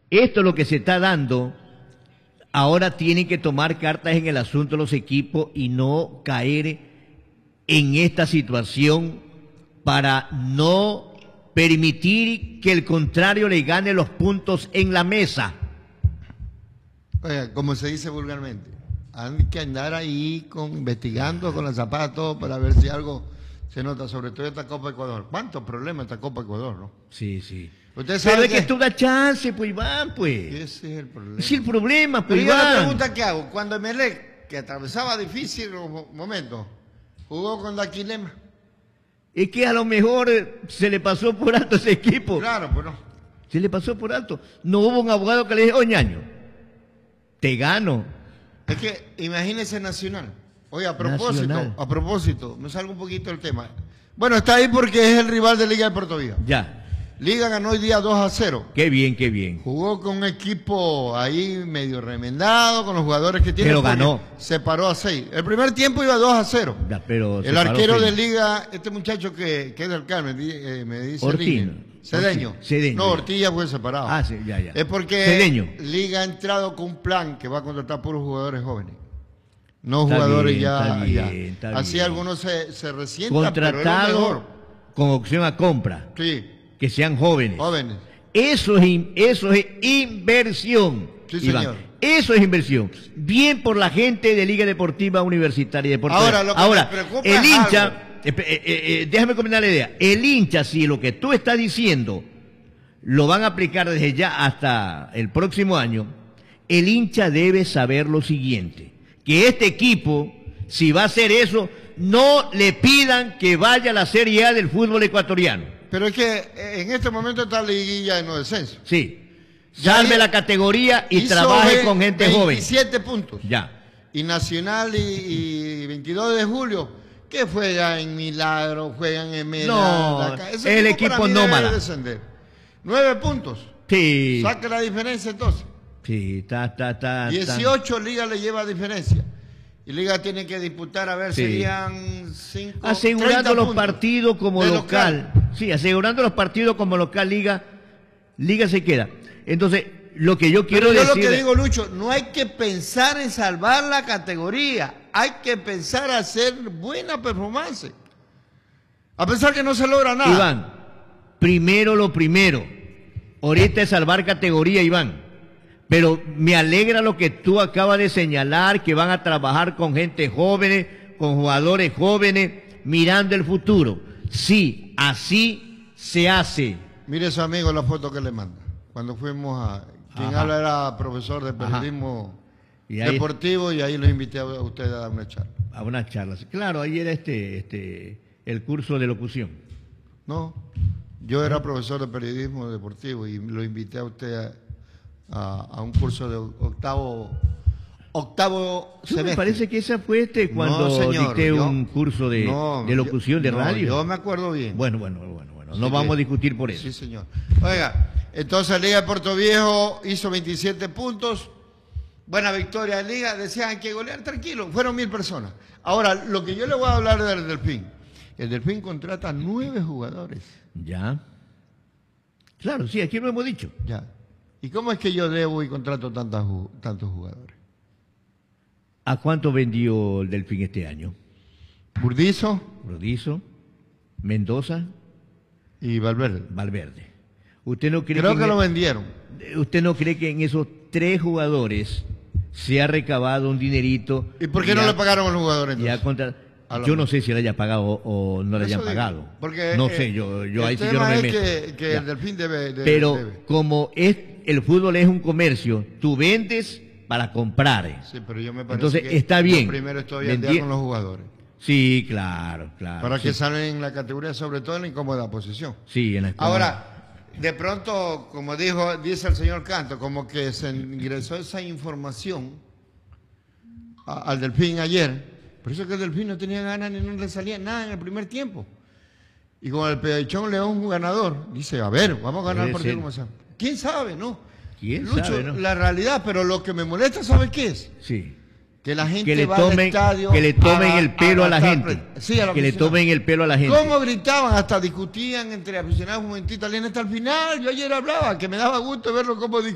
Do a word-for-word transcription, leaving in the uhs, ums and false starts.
Esto es lo que se está dando. Ahora tienen que tomar cartas en el asunto los equipos y no caer en esta situación para no permitir que el contrario le gane los puntos en la mesa. Oiga, como se dice vulgarmente, hay que andar ahí con, investigando con los zapatos para ver si algo se nota, sobre todo esta Copa Ecuador. ¿Cuántos problemas esta Copa Ecuador, no? Sí, sí. Usted Pero sabe es que tú das chance, pues, Iván, pues. Ese es el problema. Ese es el problema, pues, Pero yo la Iván. pregunta que hago, cuando Emelec, que atravesaba difícil momentos, jugó con Daquilema. Es que a lo mejor eh, se le pasó por alto ese equipo. Claro, pues no. Se le pasó por alto. No hubo un abogado que le dijo, Ñaño, te gano. Es que imagínese Nacional. Oye, a propósito, Nacional. a propósito, me salgo un poquito del tema. Bueno, está ahí porque es el rival de Liga de Puerto Viejo. Ya. Liga ganó hoy día dos a cero. Qué bien, qué bien. Jugó con un equipo ahí medio remendado, con los jugadores que tiene. Pero ganó. Se paró a seis. El primer tiempo iba dos a cero. Ya, pero El se paró arquero de seis. Liga, este muchacho que, que es del Carmen, di- eh, me dice Ortino. Línea. Cedeño. Orti- Cedeño, No, ya. Ortilla fue separado. Ah, sí, ya, ya. Es porque Cedeño. Liga ha entrado con un plan que va a contratar puros jugadores jóvenes. No Está jugadores bien, ya. está bien, ya. está Así bien. algunos se, se resientan, pero es lo Contratado mejor. con opción a compra. Sí, Que sean jóvenes. jóvenes. Eso es, in- eso es inversión. Sí, Iván. señor. Eso es inversión. Bien por la gente de Liga Deportiva Universitaria y Deportiva. Ahora, lo que Ahora, me preocupa el es hincha, algo. eh, eh, eh, déjame comentar la idea. El hincha, si lo que tú estás diciendo lo van a aplicar desde ya hasta el próximo año, el hincha debe saber lo siguiente, que este equipo, si va a hacer eso, no le pidan que vaya a la Serie A del fútbol ecuatoriano. Pero es que eh, en este momento está la liguilla de no descenso. Sí. Ya Salve hizo- la categoría y Hizo trabaje ve- con gente joven. veintisiete puntos. Ya. Y Nacional y, y veintidós de julio, que juegan en Milagro, juegan en Mena. No, acá. Ese el para equipo mí debe nómada. descender. Nueve puntos. Sí. Saque la diferencia entonces. Sí, está, está, está. dieciocho Liga le lleva diferencia. Y Liga tiene que disputar, a ver, Sí. serían cinco. Asegurando treinta los puntos partidos como de local. Sí, asegurando los partidos como local, Liga. Liga se queda. Entonces, lo que yo quiero Pero yo decir. lo que digo, Lucho, no hay que pensar en salvar la categoría. Hay que pensar en hacer buena performance. A pesar que no se logra nada. Iván, primero lo primero. Ahorita es salvar categoría, Iván. Pero me alegra lo que tú acabas de señalar, que van a trabajar con gente jóvenes, con jugadores jóvenes, mirando el futuro. Sí, así se hace. Mire su amigo la foto que le manda. Cuando fuimos a... Quien Ajá. habla era profesor de periodismo Y ahí- deportivo y ahí los invité a ustedes a dar una charla. A unas charlas. Claro, ahí era este, este, el curso de locución. No, yo era profesor de periodismo deportivo y lo invité a usted a, a- a un curso de octavo octavo Sí, me semestre. parece que esa fue este cuando No, señor, dicté yo- un curso de, no, de locución de yo- no, radio. Yo me acuerdo bien. Bueno, bueno, bueno, bueno. Así No que- vamos a discutir por eso. Sí, señor. Oiga, entonces Liga de Puerto Viejo hizo veintisiete puntos. Buena victoria de Liga. Decían que golear tranquilo. Fueron mil personas. Ahora, lo que yo le voy a hablar del Delfín. El Delfín contrata nueve jugadores. Ya. Claro, sí, aquí lo hemos dicho. Ya. ¿Y cómo es que yo debo y contrato tantas, ju- tantos jugadores? ¿A cuánto vendió el Delfín este año? Burdizo Rodizo, Mendoza, y Valverde. Valverde. ¿Usted no cree Creo que, que en lo el- vendieron. ¿Usted no cree que en esos tres jugadores se ha recabado un dinerito? ¿Y por qué no ha- le pagaron a los jugadores y ha entonces? contra- A lo Yo no mejor. sé si le haya pagado o no le Eso hayan digo, pagado. Porque, no eh, sé, yo, yo el ahí sí yo no tema me es meto. que, que Ya. el Delfín debe, debe- Pero debe. como es el fútbol es un comercio, tú vendes para comprar. Sí, pero yo me parece Entonces, que está yo bien. primero estoy ¿Me al día enti- con los jugadores. Sí, claro, claro. Para que sí. salgan en la categoría, sobre todo en la incómoda posición. Sí, en la escuela. Ahora, de pronto, como dijo, dice el señor Canto, como que se ingresó esa información a- al Delfín ayer. Por eso que el Delfín no tenía ganas ni no le salía nada en el primer tiempo. Y con el Pedichón León un ganador, dice, a ver, vamos a ganar el Puede partido ser. como sea. ¿Quién sabe, no? ¿Quién Lucho, sabe, no? la realidad, pero lo que me molesta, ¿sabe qué es? Sí. Que la gente Que le va al tomen, estadio que le tomen a- el pelo a, la gastar gente. pre- Sí, a los que le aficionados. tomen el pelo a la gente. ¿Cómo gritaban? Hasta discutían entre aficionados un momentito italiano hasta el final. Yo ayer hablaba, que me daba gusto verlo cómo